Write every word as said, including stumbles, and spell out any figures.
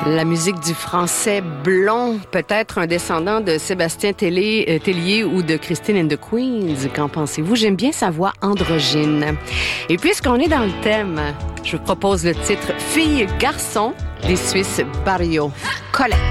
La musique du français blond, peut-être un descendant de Sébastien Tellier, euh, Tellier ou de Christine and the Queens. Qu'en pensez-vous? J'aime bien sa voix androgyne. Et puisqu'on est dans le thème, je vous propose le titre « Fille, garçon » des Suisses Barrio. Colette.